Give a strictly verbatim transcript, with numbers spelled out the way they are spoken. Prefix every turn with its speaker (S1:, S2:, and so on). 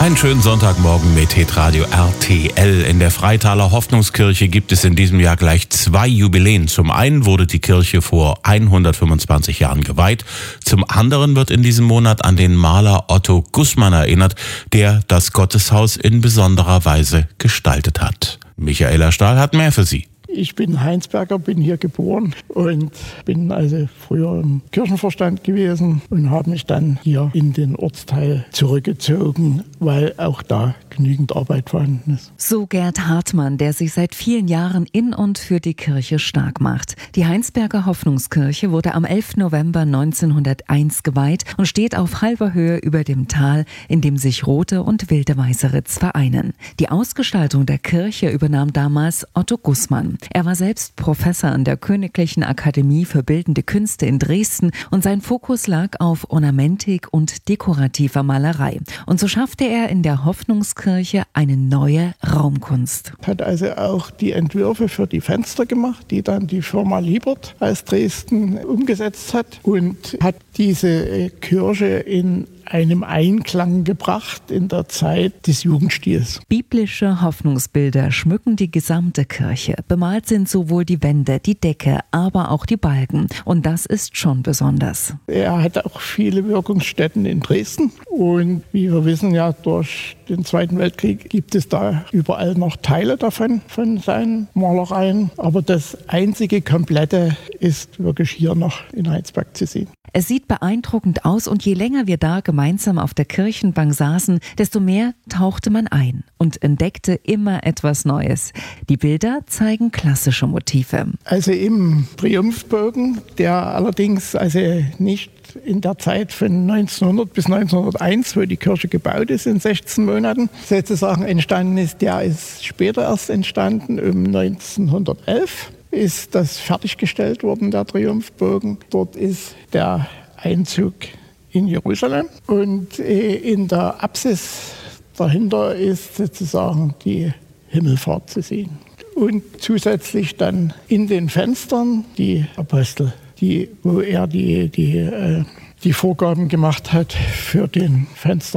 S1: Einen schönen Sonntagmorgen mit Hitradio R T L. In der Freitaler Hoffnungskirche gibt es in diesem Jahr gleich zwei Jubiläen. Zum einen wurde die Kirche vor hundertfünfundzwanzig Jahren geweiht. Zum anderen wird in diesem Monat an den Maler Otto Gußmann erinnert, der das Gotteshaus in besonderer Weise gestaltet hat. Michaela Stahl hat mehr für Sie.
S2: Ich bin Heinsberger, bin hier geboren und bin also früher im Kirchenvorstand gewesen und habe mich dann hier in den Ortsteil zurückgezogen, weil auch da genügend Arbeit vorhanden ist.
S3: So Gerd Hartmann, der sich seit vielen Jahren in und für die Kirche stark macht. Die Heinsberger Hoffnungskirche wurde am elften November neunzehnhunderteins geweiht und steht auf halber Höhe über dem Tal, in dem sich Rote und Wilde Weißeritz vereinen. Die Ausgestaltung der Kirche übernahm damals Otto Gußmann. Er war selbst Professor an der Königlichen Akademie für Bildende Künste in Dresden und sein Fokus lag auf Ornamentik und dekorativer Malerei. Und so schaffte er in der Hoffnungskirche eine neue Raumkunst.
S2: Hat also auch die Entwürfe für die Fenster gemacht, die dann die Firma Liebert aus Dresden umgesetzt hat und hat diese Kirche in einem Einklang gebracht in der Zeit des Jugendstils.
S3: Biblische Hoffnungsbilder schmücken die gesamte Kirche. Bemalt sind sowohl die Wände, die Decke, aber auch die Balken. Und das ist schon besonders.
S2: Er hat auch viele Wirkungsstätten in Dresden. Und wie wir wissen, ja, durch den Zweiten Weltkrieg gibt es da überall noch Teile davon, von seinen Malereien. Aber das einzige Komplette ist wirklich hier noch in Heinsberg zu sehen.
S3: Es sieht beeindruckend aus und je länger wir da gemeinsam auf der Kirchenbank saßen, desto mehr tauchte man ein und entdeckte immer etwas Neues. Die Bilder zeigen klassische Motive.
S2: Also im Triumphbogen, der allerdings also nicht in der Zeit von neunzehnhundert bis neunzehnhunderteins, wo die Kirche gebaut ist, in sechzehn Monaten sozusagen entstanden ist, der ist später erst entstanden, um neunzehnhundertelf. Ist das fertiggestellt worden, der Triumphbogen. Dort ist der Einzug in Jerusalem und in der Apsis dahinter ist sozusagen die Himmelfahrt zu sehen. Und zusätzlich dann in den Fenstern die Apostel, die, wo er die, die, die Vorgaben gemacht hat für den Fenster.